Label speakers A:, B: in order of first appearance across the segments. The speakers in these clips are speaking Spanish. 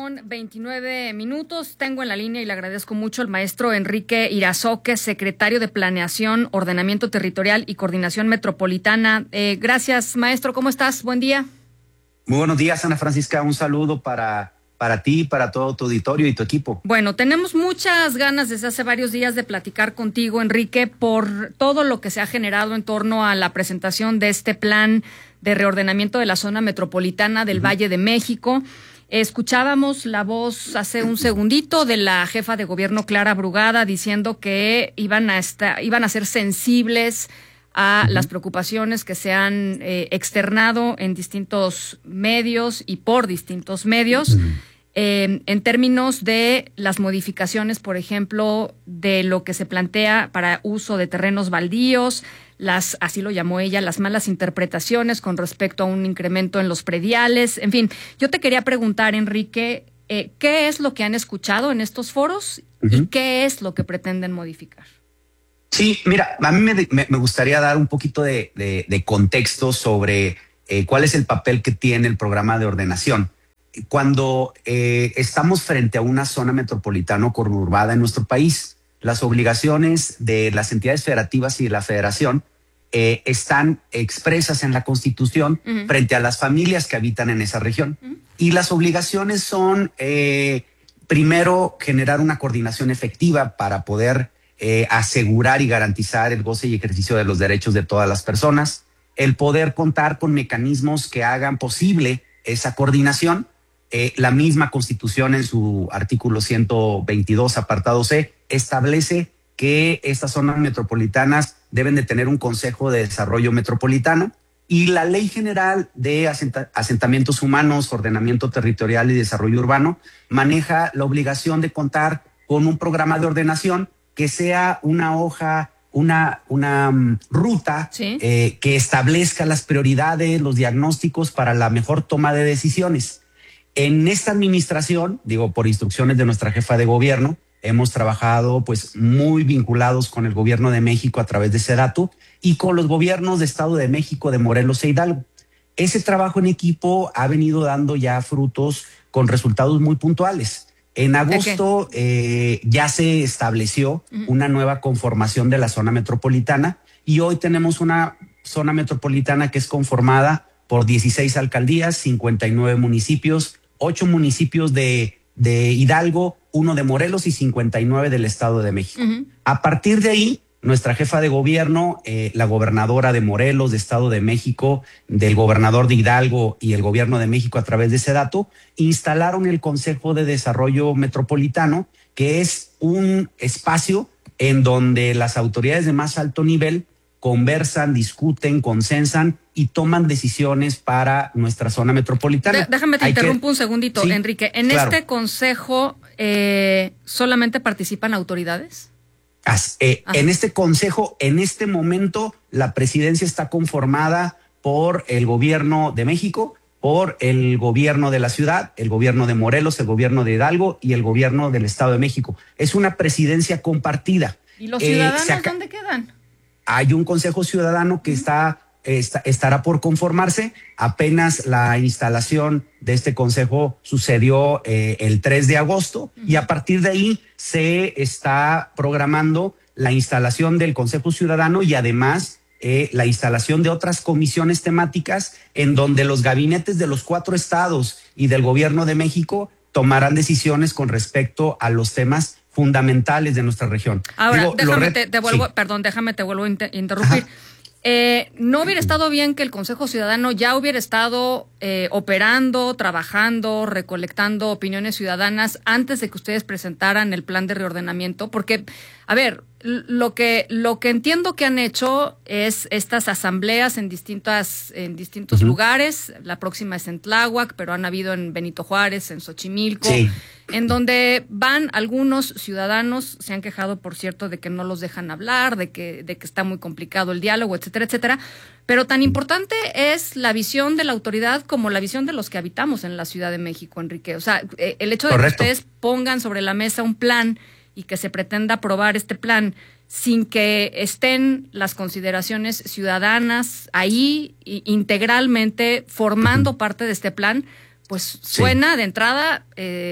A: 8:29. Tengo en la línea y le agradezco mucho al maestro Enrique Irazoque, secretario de Planeación, Ordenamiento Territorial y Coordinación Metropolitana. Gracias, maestro. ¿Cómo estás? Buen día.
B: Muy buenos días, Ana Francisca. Un saludo para ti, para todo tu auditorio y tu equipo.
A: Bueno, tenemos muchas ganas desde hace varios días de platicar contigo, Enrique, por todo lo que se ha generado en torno a la presentación de este plan de reordenamiento de la zona metropolitana del Valle de México. Escuchábamos la voz hace un segundito de la jefa de gobierno, Clara Brugada, diciendo que iban a ser sensibles a las preocupaciones que se han externado en distintos medios y por distintos medios. En términos de las modificaciones, por ejemplo, de lo que se plantea para uso de terrenos baldíos, así lo llamó ella, las malas interpretaciones con respecto a un incremento en los prediales. En fin, yo te quería preguntar, Enrique, ¿qué es lo que han escuchado en estos foros y qué es lo que pretenden modificar?
B: Sí, mira, a mí me gustaría dar un poquito de contexto sobre cuál es el papel que tiene el programa de ordenación. Cuando estamos frente a una zona metropolitana o conurbada en nuestro país, las obligaciones de las entidades federativas y de la federación están expresas en la Constitución frente a las familias que habitan en esa región. Y las obligaciones son, primero, generar una coordinación efectiva para poder asegurar y garantizar el goce y ejercicio de los derechos de todas las personas, el poder contar con mecanismos que hagan posible esa coordinación. La misma Constitución en su artículo 122, apartado C, establece que estas zonas metropolitanas deben de tener un Consejo de Desarrollo Metropolitano, y la Ley General de Asentamientos Humanos, Ordenamiento Territorial y Desarrollo Urbano maneja la obligación de contar con un programa de ordenación que sea una hoja, una ruta, ¿sí?, que establezca las prioridades, los diagnósticos para la mejor toma de decisiones. En esta administración, por instrucciones de nuestra jefa de gobierno, hemos trabajado pues muy vinculados con el gobierno de México a través de SEDATU y con los gobiernos de Estado de México, de Morelos e Hidalgo. Ese trabajo en equipo ha venido dando ya frutos con resultados muy puntuales. En agosto ya se estableció una nueva conformación de la zona metropolitana, y hoy tenemos una zona metropolitana que es conformada por 16 alcaldías, 59 municipios, 8 municipios de Hidalgo, 1 de Morelos y 59 del Estado de México. A partir de ahí, nuestra jefa de gobierno, la gobernadora de Morelos, de Estado de México, del gobernador de Hidalgo y el gobierno de México a través de SEDATU, instalaron el Consejo de Desarrollo Metropolitano, que es un espacio en donde las autoridades de más alto nivel conversan, discuten, consensan y toman decisiones para nuestra zona metropolitana.
A: Déjame te interrumpo un segundito, sí, Enrique. ¿En este consejo solamente participan autoridades?
B: En este consejo, en este momento, la presidencia está conformada por el gobierno de México, por el gobierno de la ciudad, el gobierno de Morelos, el gobierno de Hidalgo y el gobierno del Estado de México. Es una presidencia compartida.
A: ¿Y los ciudadanos dónde quedan?
B: Hay un consejo ciudadano que estará por conformarse. Apenas la instalación de este consejo sucedió el 3 de agosto y a partir de ahí se está programando la instalación del consejo ciudadano y además la instalación de otras comisiones temáticas en donde los gabinetes de los 4 estados y del gobierno de México tomarán decisiones con respecto a los temas fundamentales de nuestra región.
A: Ahora, déjame te vuelvo a interrumpir. ¿No hubiera estado bien que el Consejo Ciudadano ya hubiera estado operando, trabajando, recolectando opiniones ciudadanas antes de que ustedes presentaran el plan de reordenamiento? Porque, a ver, lo que entiendo que han hecho es estas asambleas en distintos lugares. La próxima es en Tláhuac, pero han habido en Benito Juárez, en Xochimilco, sí, en donde van algunos ciudadanos, se han quejado, por cierto, de que no los dejan hablar, de que está muy complicado el diálogo, etcétera, etcétera. Pero tan importante es la visión de la autoridad como la visión de los que habitamos en la Ciudad de México, Enrique. O sea, el hecho de que ustedes pongan sobre la mesa un plan y que se pretenda aprobar este plan sin que estén las consideraciones ciudadanas ahí integralmente formando parte de este plan, pues suena de entrada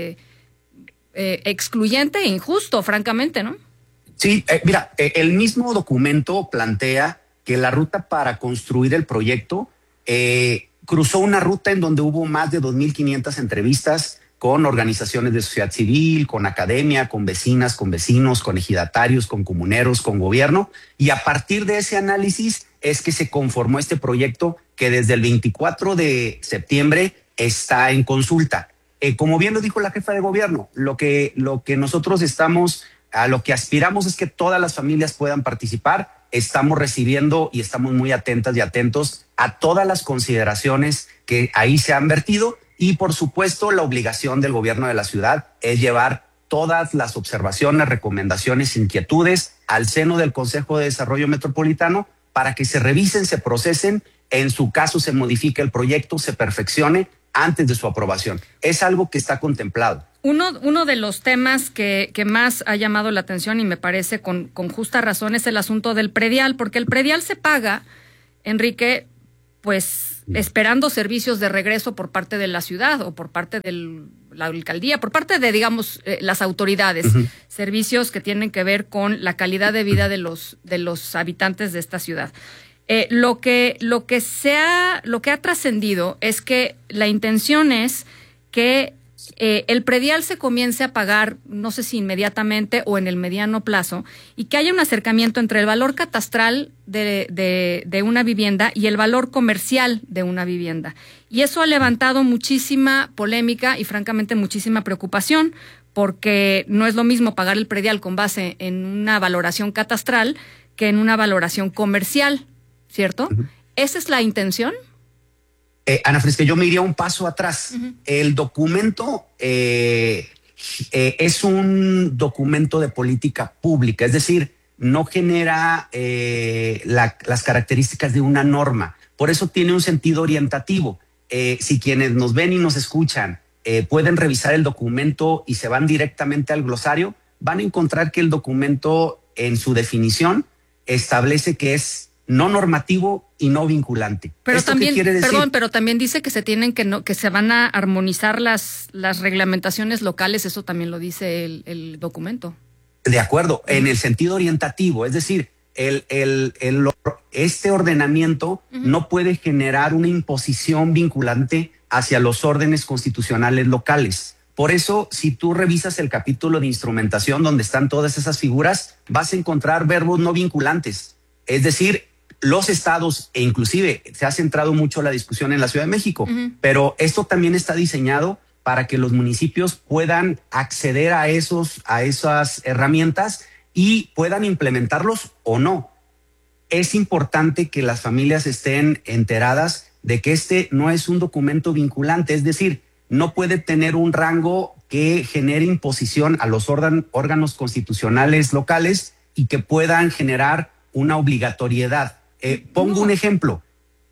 A: excluyente e injusto, francamente, ¿no?
B: Sí, mira, el mismo documento plantea que la ruta para construir el proyecto cruzó una ruta en donde hubo más de 2.500 entrevistas con organizaciones de sociedad civil, con academia, con vecinas, con vecinos, con ejidatarios, con comuneros, con gobierno. Y a partir de ese análisis es que se conformó este proyecto que desde el 24 de septiembre está en consulta. Como bien lo dijo la jefa de gobierno, lo que nosotros a lo que aspiramos es que todas las familias puedan participar. Estamos recibiendo y estamos muy atentas y atentos a todas las consideraciones que ahí se han vertido. Y por supuesto, la obligación del gobierno de la ciudad es llevar todas las observaciones, recomendaciones, inquietudes al seno del Consejo de Desarrollo Metropolitano para que se revisen, se procesen, en su caso se modifique el proyecto, se perfeccione antes de su aprobación. Es algo que está contemplado.
A: Uno de los temas que más ha llamado la atención, y me parece con justa razón, es el asunto del predial, porque el predial se paga, Enrique, pues esperando servicios de regreso por parte de la ciudad o por parte de la alcaldía, por parte de, digamos, las autoridades, servicios que tienen que ver con la calidad de vida de los habitantes de esta ciudad. Lo que ha trascendido es que la intención es que el predial se comience a pagar, no sé si inmediatamente o en el mediano plazo, y que haya un acercamiento entre el valor catastral de una vivienda y el valor comercial de una vivienda. Y eso ha levantado muchísima polémica y francamente muchísima preocupación, porque no es lo mismo pagar el predial con base en una valoración catastral que en una valoración comercial, ¿cierto? ¿Esa es la intención?
B: Ana Fresca, yo me iría un paso atrás. El documento es un documento de política pública, es decir, no genera las características de una norma. Por eso tiene un sentido orientativo. Si quienes nos ven y nos escuchan pueden revisar el documento y se van directamente al glosario, van a encontrar que el documento en su definición establece que es no normativo y no vinculante.
A: Pero también, pero también dice que que se van a armonizar las reglamentaciones locales, eso también lo dice el documento.
B: De acuerdo, en el sentido orientativo, es decir, este ordenamiento no puede generar una imposición vinculante hacia los órdenes constitucionales locales. Por eso, si tú revisas el capítulo de instrumentación donde están todas esas figuras, vas a encontrar verbos no vinculantes. Es decir, los estados, e inclusive se ha centrado mucho la discusión en la Ciudad de México, pero esto también está diseñado para que los municipios puedan acceder a esas herramientas y puedan implementarlos o no. Es importante que las familias estén enteradas de que este no es un documento vinculante, es decir, no puede tener un rango que genere imposición a los órganos constitucionales locales y que puedan generar una obligatoriedad. Pongo un ejemplo.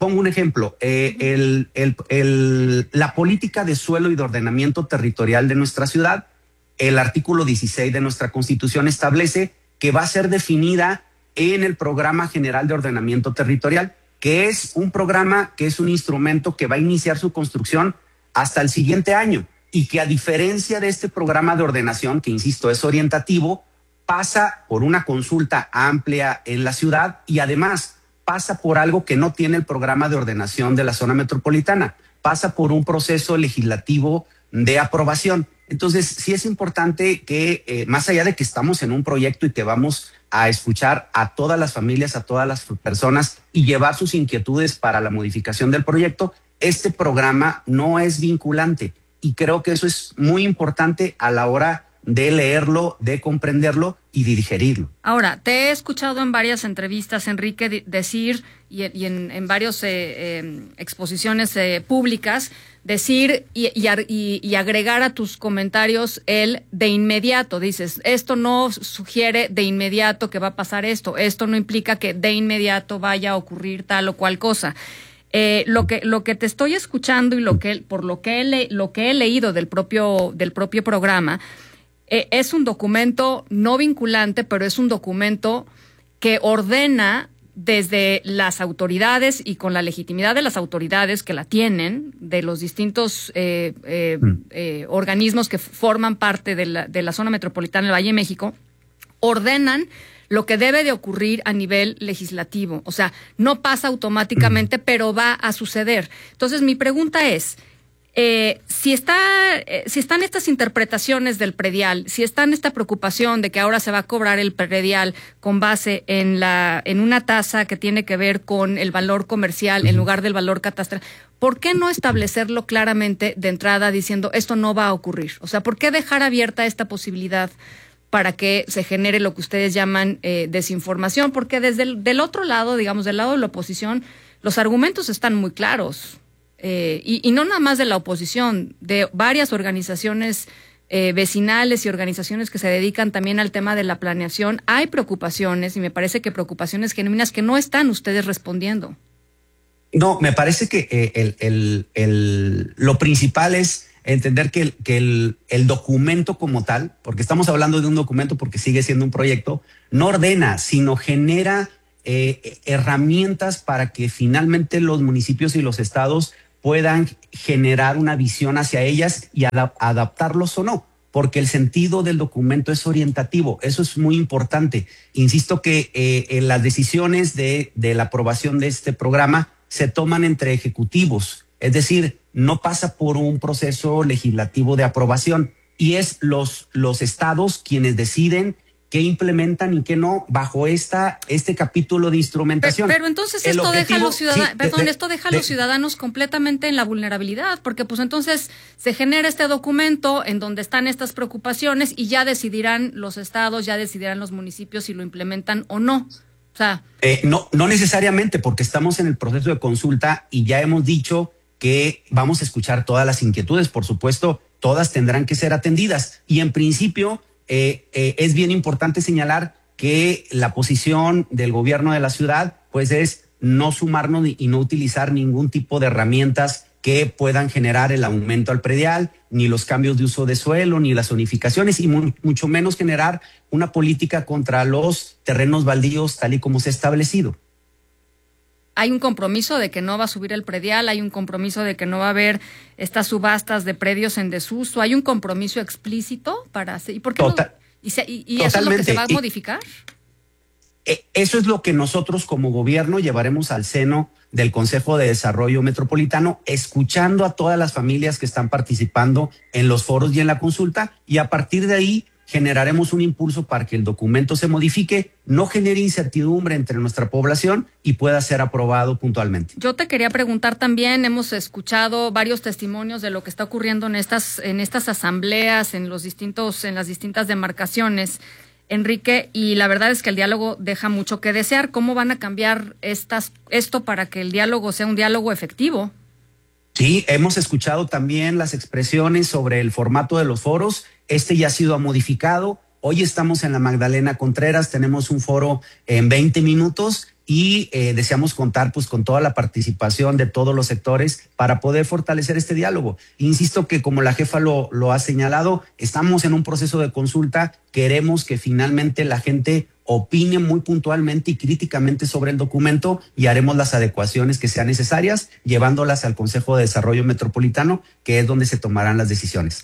B: La política de suelo y de ordenamiento territorial de nuestra ciudad, el artículo 16 de nuestra Constitución establece que va a ser definida en el Programa General de Ordenamiento Territorial, que es un programa, que es un instrumento que va a iniciar su construcción hasta el siguiente año y que, a diferencia de este programa de ordenación, que insisto es orientativo, pasa por una consulta amplia en la ciudad y además pasa por algo que no tiene el programa de ordenación de la zona metropolitana, pasa por un proceso legislativo de aprobación. Entonces, sí es importante que, más allá de que estamos en un proyecto y que vamos a escuchar a todas las familias, a todas las personas y llevar sus inquietudes para la modificación del proyecto, este programa no es vinculante. Y creo que eso es muy importante a la hora de leerlo, de comprenderlo y de digerirlo.
A: Ahora, te he escuchado en varias entrevistas, Enrique, decir, y en varias exposiciones públicas, decir y agregar a tus comentarios el de inmediato. Dices, esto no sugiere de inmediato que va a pasar esto no implica que de inmediato vaya a ocurrir tal o cual cosa. Lo que te estoy escuchando y lo que he leído del propio programa, es un documento no vinculante, pero es un documento que ordena desde las autoridades y con la legitimidad de las autoridades que la tienen, de los distintos organismos que forman parte de la zona metropolitana del Valle de México, ordenan lo que debe de ocurrir a nivel legislativo. O sea, no pasa automáticamente, pero va a suceder. Entonces, mi pregunta es, si están estas interpretaciones del predial, si está esta preocupación de que ahora se va a cobrar el predial con base en una tasa que tiene que ver con el valor comercial en lugar del valor catastral, ¿por qué no establecerlo claramente de entrada diciendo esto no va a ocurrir? O sea, ¿por qué dejar abierta esta posibilidad para que se genere lo que ustedes llaman desinformación? Porque desde del otro lado, digamos, del lado de la oposición, los argumentos están muy claros. Y no nada más de la oposición, de varias organizaciones vecinales y organizaciones que se dedican también al tema de la planeación. Hay preocupaciones, y me parece que preocupaciones genuinas que no están ustedes respondiendo.
B: No, me parece que lo principal es entender que el documento como tal, porque estamos hablando de un documento porque sigue siendo un proyecto, no ordena, sino genera herramientas para que finalmente los municipios y los estados puedan generar una visión hacia ellas y adaptarlos o no, porque el sentido del documento es orientativo. Eso es muy importante. Insisto que las decisiones de la aprobación de este programa se toman entre ejecutivos, es decir, no pasa por un proceso legislativo de aprobación, y es los estados quienes deciden qué implementan y qué no bajo este capítulo de instrumentación.
A: Pero entonces esto deja a los ciudadanos, esto deja a los ciudadanos completamente en la vulnerabilidad, porque pues entonces se genera este documento en donde están estas preocupaciones y ya decidirán los estados, ya decidirán los municipios si lo implementan o no. O sea,
B: no necesariamente, porque estamos en el proceso de consulta y ya hemos dicho que vamos a escuchar todas las inquietudes. Por supuesto, todas tendrán que ser atendidas, y en principio es bien importante señalar que la posición del gobierno de la ciudad pues es no sumarnos y no utilizar ningún tipo de herramientas que puedan generar el aumento al predial, ni los cambios de uso de suelo, ni las zonificaciones, y mucho menos generar una política contra los terrenos baldíos tal y como se ha establecido.
A: Hay un compromiso de que no va a subir el predial, hay un compromiso de que no va a haber estas subastas de predios en desuso, hay un compromiso explícito para hacer. ¿Y por qué ¿Y eso es lo que se va a modificar?
B: Eso es lo que nosotros como gobierno llevaremos al seno del Consejo de Desarrollo Metropolitano, escuchando a todas las familias que están participando en los foros y en la consulta, y a partir de ahí generaremos un impulso para que el documento se modifique, no genere incertidumbre entre nuestra población y pueda ser aprobado puntualmente.
A: Yo te quería preguntar también, hemos escuchado varios testimonios de lo que está ocurriendo en estas asambleas, en las distintas demarcaciones, Enrique, y la verdad es que el diálogo deja mucho que desear. ¿Cómo van a cambiar esto para que el diálogo sea un diálogo efectivo?
B: Sí, hemos escuchado también las expresiones sobre el formato de los foros. Este ya ha sido modificado. Hoy estamos en la Magdalena Contreras, tenemos un foro en 20 minutos y deseamos contar pues con toda la participación de todos los sectores para poder fortalecer este diálogo. Insisto que, como la jefa lo ha señalado, estamos en un proceso de consulta. Queremos que finalmente la gente opine muy puntualmente y críticamente sobre el documento, y haremos las adecuaciones que sean necesarias, llevándolas al Consejo de Desarrollo Metropolitano, que es donde se tomarán las decisiones.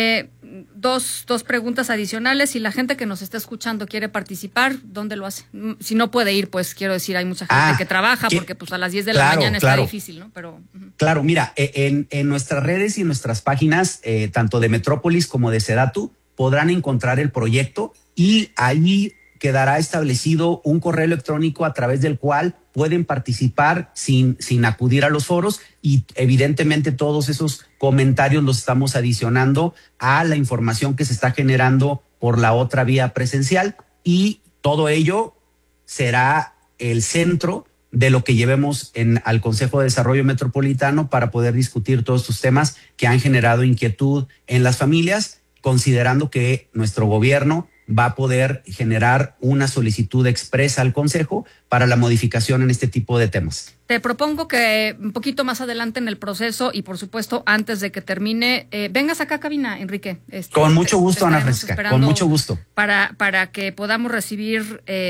A: Dos preguntas adicionales. Si la gente que nos está escuchando quiere participar, ¿dónde lo hace? Si no puede ir, pues quiero decir, hay mucha gente que trabaja, porque pues a las 10 de la mañana está difícil, ¿no? Pero
B: Claro, mira, en nuestras redes y en nuestras páginas, tanto de Metrópolis como de Sedatu, podrán encontrar el proyecto, y allí quedará establecido un correo electrónico a través del cual pueden participar sin acudir a los foros, y evidentemente todos esos comentarios los estamos adicionando a la información que se está generando por la otra vía presencial, y todo ello será el centro de lo que llevemos al Consejo de Desarrollo Metropolitano para poder discutir todos estos temas que han generado inquietud en las familias, considerando que nuestro gobierno va a poder generar una solicitud expresa al Consejo para la modificación en este tipo de temas.
A: Te propongo que un poquito más adelante en el proceso, y por supuesto antes de que termine, vengas acá a cabina, Enrique.
B: Con mucho gusto, Ana Francisca, con mucho gusto.
A: Para que podamos recibir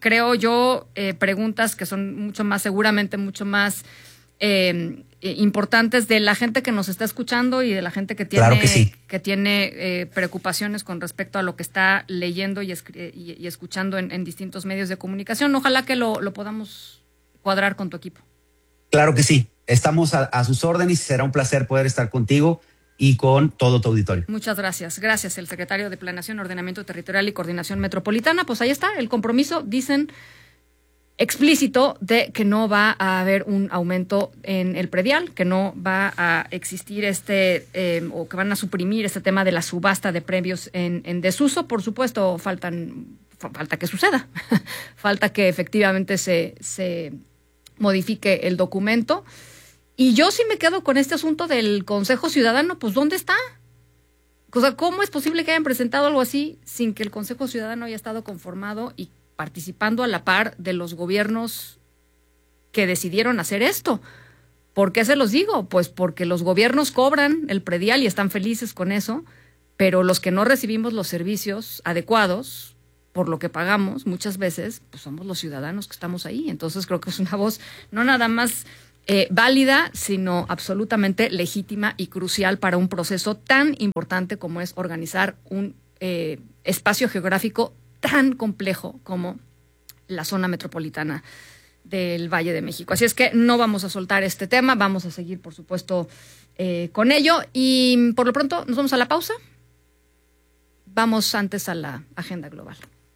A: creo yo, preguntas que son seguramente mucho más importantes de la gente que nos está escuchando y de la gente que tiene,
B: claro que sí,
A: que tiene preocupaciones con respecto a lo que está leyendo y escuchando en distintos medios de comunicación. Ojalá que lo podamos cuadrar con tu equipo.
B: Claro que sí. Estamos a sus órdenes y será un placer poder estar contigo y con todo tu auditorio.
A: Muchas gracias. Gracias, el secretario de Planeación, Ordenamiento Territorial y Coordinación Metropolitana. Pues ahí está, el compromiso, dicen, explícito de que no va a haber un aumento en el predial, que no va a existir o que van a suprimir este tema de la subasta de premios en desuso. Por supuesto, falta que suceda, falta que efectivamente se modifique el documento. Y yo sí me quedo con este asunto del Consejo Ciudadano, pues ¿dónde está? O sea, ¿cómo es posible que hayan presentado algo así sin que el Consejo Ciudadano haya estado conformado y participando a la par de los gobiernos que decidieron hacer esto? ¿Por qué se los digo? Pues porque los gobiernos cobran el predial y están felices con eso, pero los que no recibimos los servicios adecuados por lo que pagamos muchas veces, pues somos los ciudadanos que estamos ahí. Entonces creo que es una voz no nada más válida, sino absolutamente legítima y crucial para un proceso tan importante como es organizar un espacio geográfico tan complejo como la zona metropolitana del Valle de México. Así es que no vamos a soltar este tema, vamos a seguir, por supuesto, con ello. Y por lo pronto nos vamos a la pausa. Vamos antes a la agenda global.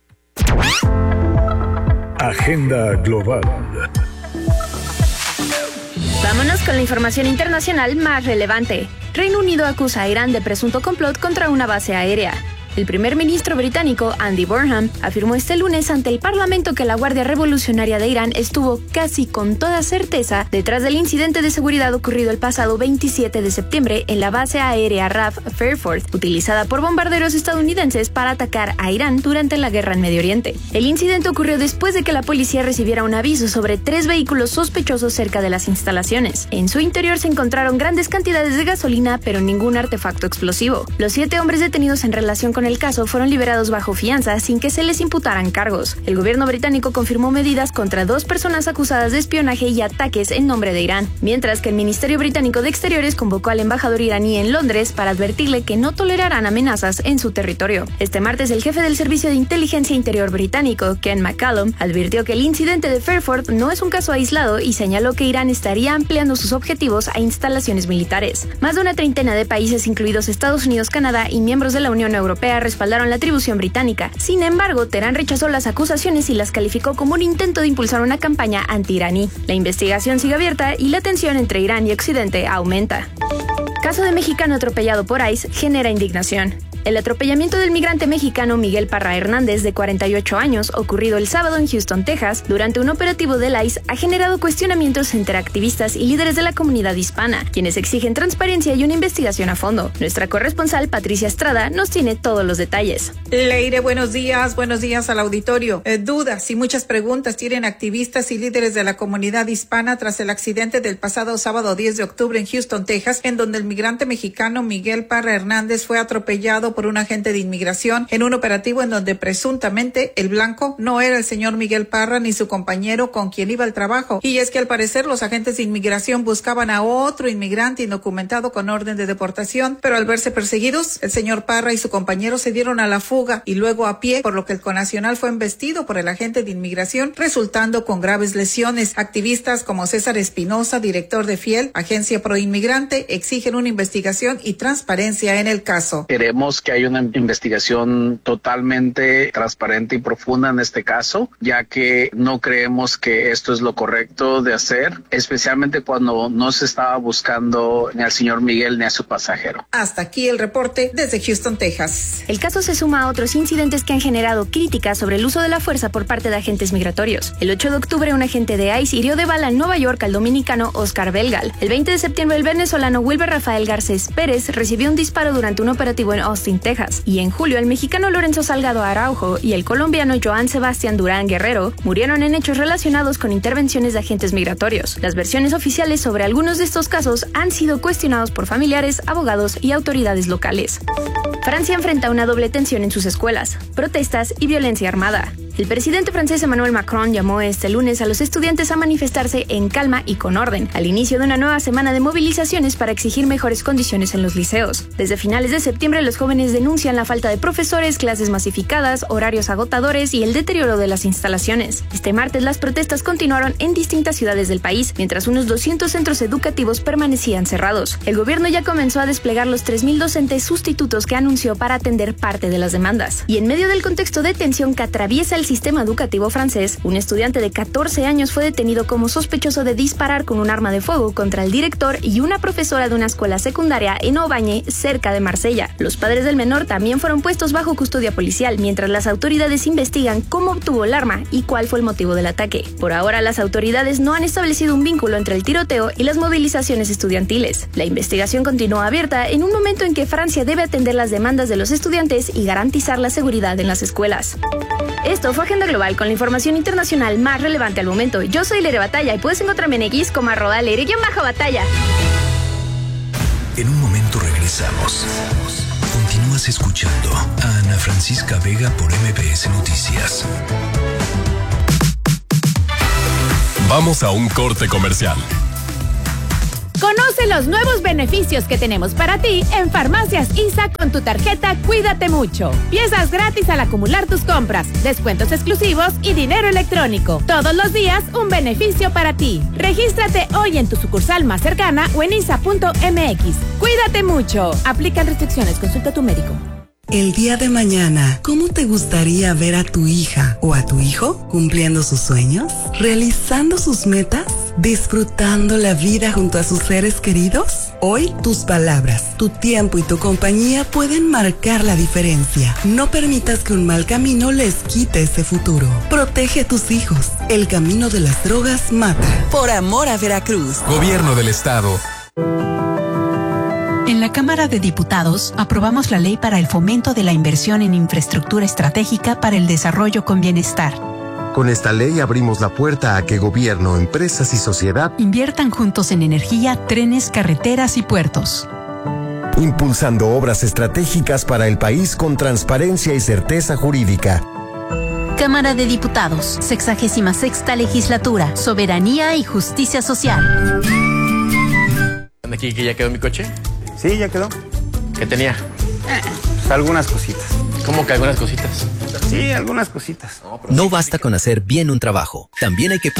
C: Agenda global.
D: Vámonos con la información internacional más relevante. Reino Unido acusa a Irán de presunto complot contra una base aérea. El primer ministro británico, Andy Burnham, afirmó este lunes ante el Parlamento que la Guardia Revolucionaria de Irán estuvo casi con toda certeza detrás del incidente de seguridad ocurrido el pasado 27 de septiembre en la base aérea RAF Fairford, utilizada por bombarderos estadounidenses para atacar a Irán durante la guerra en Medio Oriente. El incidente ocurrió después de que la policía recibiera un aviso sobre 3 vehículos sospechosos cerca de las instalaciones. En su interior se encontraron grandes cantidades de gasolina, pero ningún artefacto explosivo. Los 7 hombres detenidos en relación con el caso fueron liberados bajo fianza sin que se les imputaran cargos. El gobierno británico confirmó medidas contra 2 personas acusadas de espionaje y ataques en nombre de Irán, mientras que el Ministerio Británico de Exteriores convocó al embajador iraní en Londres para advertirle que no tolerarán amenazas en su territorio. Este martes, el jefe del Servicio de Inteligencia Interior británico, Ken McCallum, advirtió que el incidente de Fairford no es un caso aislado y señaló que Irán estaría ampliando sus objetivos a instalaciones militares. Más de una treintena de países, incluidos Estados Unidos, Canadá y miembros de la Unión Europea, respaldaron la atribución británica. Sin embargo, Teherán rechazó las acusaciones y las calificó como un intento de impulsar una campaña anti-iraní. La investigación sigue abierta y la tensión entre Irán y Occidente aumenta. Caso de mexicano atropellado por ICE genera indignación. El atropellamiento del migrante mexicano Miguel Parra Hernández, de 48 años, ocurrido el sábado en Houston, Texas, durante un operativo del ICE, ha generado cuestionamientos entre activistas y líderes de la comunidad hispana, quienes exigen transparencia y una investigación a fondo. Nuestra corresponsal, Patricia Estrada, nos tiene todos los detalles.
E: Leire, buenos días al auditorio. Dudas y muchas preguntas tienen activistas y líderes de la comunidad hispana tras el accidente del pasado sábado 10 de octubre en Houston, Texas, en donde el migrante mexicano Miguel Parra Hernández fue atropellado por un agente de inmigración en un operativo en donde presuntamente el blanco no era el señor Miguel Parra ni su compañero con quien iba al trabajo. Y es que al parecer los agentes de inmigración buscaban a otro inmigrante indocumentado con orden de deportación, pero al verse perseguidos, el señor Parra y su compañero se dieron a la fuga y luego a pie, por lo que el connacional fue embestido por el agente de inmigración, resultando con graves lesiones. Activistas como César Espinosa, director de FIEL, Agencia Pro Inmigrante, exigen una investigación y transparencia en el caso.
F: Queremos que haya una investigación totalmente transparente y profunda en este caso, ya que no creemos que esto es lo correcto de hacer, especialmente cuando no se estaba buscando ni al señor Miguel ni a su pasajero.
E: Hasta aquí el reporte desde Houston, Texas.
D: El caso se suma a otros incidentes que han generado críticas sobre el uso de la fuerza por parte de agentes migratorios. El 8 de octubre, un agente de ICE hirió de bala en Nueva York al dominicano Oscar Belgal. El 20 de septiembre, el venezolano Wilber Rafael Garcés Pérez recibió un disparo durante un operativo en Austin, Texas. Y en julio, el mexicano Lorenzo Salgado Araujo y el colombiano Joan Sebastián Durán Guerrero murieron en hechos relacionados con intervenciones de agentes migratorios. Las versiones oficiales sobre algunos de estos casos han sido cuestionados por familiares, abogados y autoridades locales. Francia enfrenta una doble tensión en sus escuelas, protestas y violencia armada. El presidente francés Emmanuel Macron llamó este lunes a los estudiantes a manifestarse en calma y con orden, al inicio de una nueva semana de movilizaciones para exigir mejores condiciones en los liceos. Desde finales de septiembre, los jóvenes denuncian la falta de profesores, clases masificadas, horarios agotadores y el deterioro de las instalaciones. Este martes, las protestas continuaron en distintas ciudades del país, mientras unos 200 centros educativos permanecían cerrados. El gobierno ya comenzó a desplegar los 3.000 docentes sustitutos que anunció para atender parte de las demandas. Y en medio del contexto de tensión que atraviesa el sistema educativo francés, un estudiante de 14 años fue detenido como sospechoso de disparar con un arma de fuego contra el director y una profesora de una escuela secundaria en Aubagne, cerca de Marsella. Los padres del menor también fueron puestos bajo custodia policial, mientras las autoridades investigan cómo obtuvo el arma y cuál fue el motivo del ataque. Por ahora, las autoridades no han establecido un vínculo entre el tiroteo y las movilizaciones estudiantiles. La investigación continúa abierta en un momento en que Francia debe atender las demandas de los estudiantes y garantizar la seguridad en las escuelas. Esto fue Agenda Global con la información internacional más relevante al momento. Yo soy Lere Batalla y puedes encontrarme en X como @Lere_Batalla.
G: En un momento regresamos. Continúas escuchando a Ana Francisca Vega por MBS Noticias.
H: Vamos a un corte comercial.
I: Conoce los nuevos beneficios que tenemos para ti en Farmacias ISA con tu tarjeta Cuídate Mucho. Piezas gratis al acumular tus compras, descuentos exclusivos y dinero electrónico. Todos los días un beneficio para ti. Regístrate hoy en tu sucursal más cercana o en isa.mx. Cuídate mucho. Aplican restricciones. Consulta a tu médico.
J: El día de mañana, ¿cómo te gustaría ver a tu hija o a tu hijo cumpliendo sus sueños, realizando sus metas, disfrutando la vida junto a sus seres queridos? Hoy, tus palabras, tu tiempo y tu compañía pueden marcar la diferencia. No permitas que un mal camino les quite ese futuro. Protege a tus hijos. El camino de las drogas mata. Por amor a Veracruz.
H: Gobierno del Estado.
K: En la Cámara de Diputados aprobamos la ley para el fomento de la inversión en infraestructura estratégica para el desarrollo con bienestar.
L: Con esta ley abrimos la puerta a que gobierno, empresas y sociedad
K: inviertan juntos en energía, trenes, carreteras y puertos.
L: Impulsando obras estratégicas para el país con transparencia y certeza jurídica.
K: Cámara de Diputados, 66ª Legislatura, Soberanía y Justicia Social.
M: ¿Aquí que ya quedó mi coche?
N: Sí, ya quedó.
M: ¿Qué tenía?
N: Pues algunas cositas.
M: ¿Cómo que algunas cositas?
N: Sí, algunas cositas.
O: No basta con hacer bien un trabajo, también hay que